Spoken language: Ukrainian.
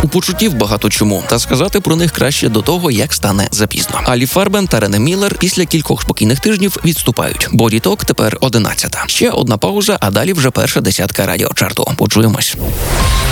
У почуттів багато чому, та сказати про них краще до того, як стане запізно. Алі Фарбен та Рене Міллер після кількох спокійних тижнів відступають. Body Talk тепер 11-та. Ще одна пауза, а далі вже перша десятка радіочарту. Почуємось.